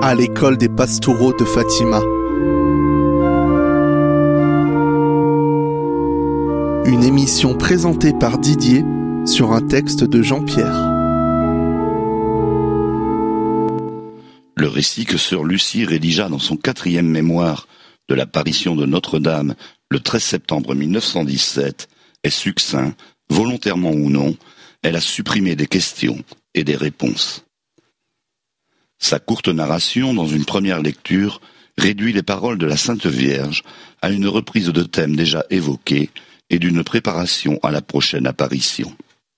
à l'école des Pastoureaux de Fatima. Une émission présentée par Didier sur un texte de Jean-Pierre. Le récit que sœur Lucie rédigea dans son 4e mémoire de l'apparition de Notre-Dame le 13 septembre 1917 est succinct, volontairement ou non. Elle a supprimé des questions et des réponses. Sa courte narration, dans une première lecture, réduit les paroles de la Sainte Vierge à une reprise de thèmes déjà évoqués et d'une préparation à la prochaine apparition.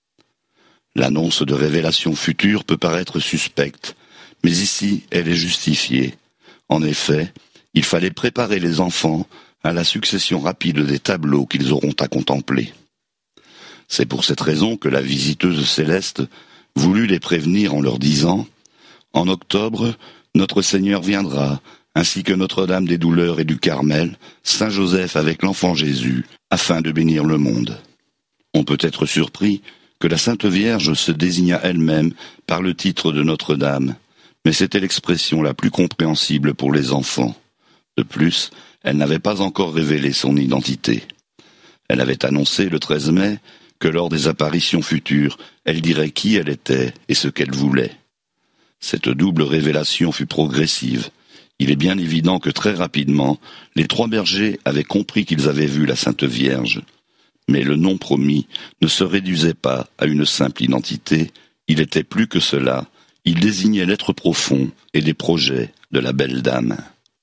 L'annonce de révélations futures peut paraître suspecte, mais ici elle est justifiée. En effet, il fallait préparer les enfants à la succession rapide des tableaux qu'ils auront à contempler. C'est pour cette raison que la visiteuse céleste voulut les prévenir en leur disant « En octobre, notre Seigneur viendra, ainsi que Notre-Dame des Douleurs et du Carmel, Saint Joseph avec l'enfant Jésus, afin de bénir le monde. » On peut être surpris que la Sainte Vierge se désigna elle-même par le titre de Notre-Dame, mais c'était l'expression la plus compréhensible pour les enfants. De plus, elle n'avait pas encore révélé son identité. Elle avait annoncé le 13 mai que lors des apparitions futures, elle dirait qui elle était et ce qu'elle voulait. Cette double révélation fut progressive. Il est bien évident que très rapidement, les 3 bergers avaient compris qu'ils avaient vu la Sainte Vierge. Mais le nom promis ne se réduisait pas à une simple identité, il était plus que cela, il désignait l'être profond et les projets de la belle dame.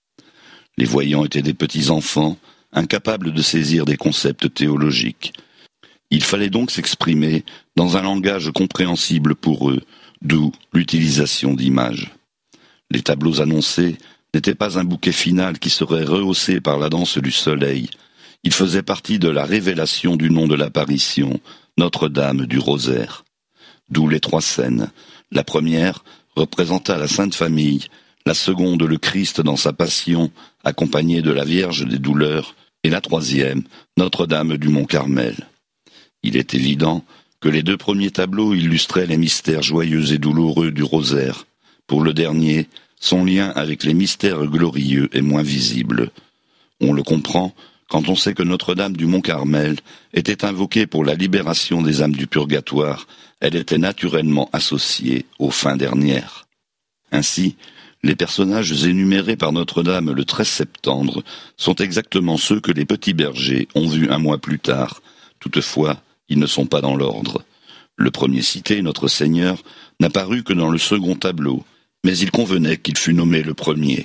Les voyants étaient des petits-enfants, incapables de saisir des concepts théologiques. Il fallait donc s'exprimer dans un langage compréhensible pour eux, d'où l'utilisation d'images. Les tableaux annoncés n'étaient pas un bouquet final qui serait rehaussé par la danse du soleil. Ils faisaient partie de la révélation du nom de l'apparition, Notre-Dame du Rosaire. D'où les 3 scènes. La première représenta la Sainte Famille, la seconde le Christ dans sa passion, accompagné de la Vierge des Douleurs, et la 3e, Notre-Dame du Mont-Carmel. Il est évident que les 2 premiers tableaux illustraient les mystères joyeux et douloureux du rosaire. Pour le dernier, son lien avec les mystères glorieux est moins visible. On le comprend quand on sait que Notre-Dame du Mont-Carmel était invoquée pour la libération des âmes du purgatoire. Elle était naturellement associée aux fins dernières. Ainsi, les personnages énumérés par Notre-Dame le 13 septembre sont exactement ceux que les petits bergers ont vus un mois plus tard. Toutefois, ils ne sont pas dans l'ordre. Le premier cité, Notre Seigneur, n'apparut que dans le second tableau, mais il convenait qu'il fût nommé le premier.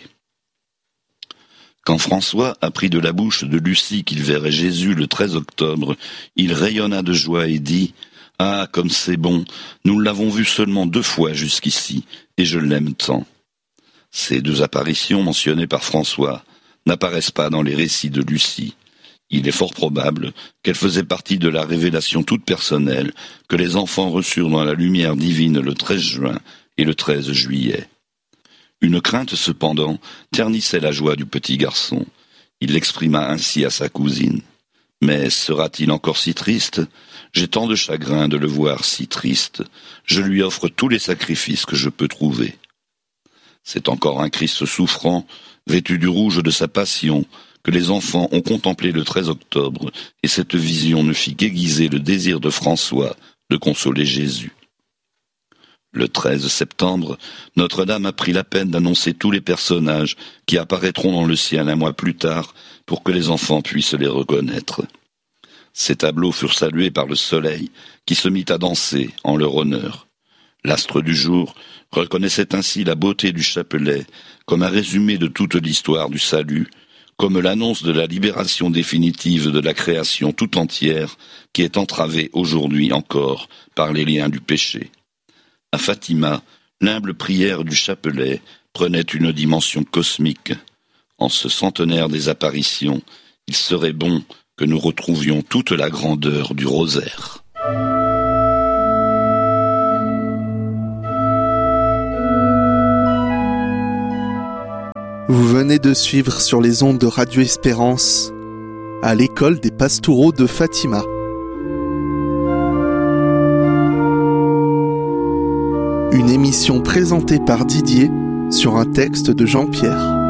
Quand François apprit de la bouche de Lucie qu'il verrait Jésus le 13 octobre, il rayonna de joie et dit « Ah, comme c'est bon, nous l'avons vu seulement 2 fois jusqu'ici, et je l'aime tant. » Ces 2 apparitions mentionnées par François n'apparaissent pas dans les récits de Lucie. Il est fort probable qu'elle faisait partie de la révélation toute personnelle que les enfants reçurent dans la lumière divine le 13 juin et le 13 juillet. Une crainte cependant ternissait la joie du petit garçon. Il l'exprima ainsi à sa cousine. « Mais sera-t-il encore si triste ? J'ai tant de chagrin de le voir si triste. Je lui offre tous les sacrifices que je peux trouver. » C'est encore un Christ souffrant, vêtu du rouge de sa passion, que les enfants ont contemplé le 13 octobre, et cette vision ne fit qu'aiguiser le désir de François de consoler Jésus. Le 13 septembre, Notre-Dame a pris la peine d'annoncer tous les personnages qui apparaîtront dans le ciel un mois plus tard pour que les enfants puissent les reconnaître. Ces tableaux furent salués par le soleil qui se mit à danser en leur honneur. L'astre du jour reconnaissait ainsi la beauté du chapelet comme un résumé de toute l'histoire du salut, comme l'annonce de la libération définitive de la création tout entière qui est entravée aujourd'hui encore par les liens du péché. À Fatima, l'humble prière du chapelet prenait une dimension cosmique. En ce centenaire des apparitions, il serait bon que nous retrouvions toute la grandeur du rosaire. Vous venez de suivre sur les ondes de Radio Espérance à l'école des Pastoureaux de Fatima. Une émission présentée par Didier sur un texte de Jean-Pierre.